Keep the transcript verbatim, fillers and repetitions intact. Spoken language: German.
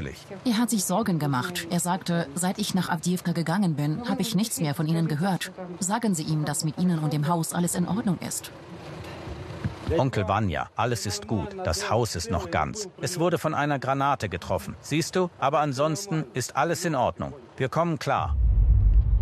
eigentlich? Er hat sich Sorgen gemacht. Er sagte, seit ich nach Awdijiwka gegangen bin, habe ich nichts mehr von Ihnen gehört. Sagen Sie ihm, dass mit Ihnen und dem Haus alles in Ordnung ist. Onkel Vanya, alles ist gut. Das Haus ist noch ganz. Es wurde von einer Granate getroffen. Siehst du? Aber ansonsten ist alles in Ordnung. Wir kommen klar.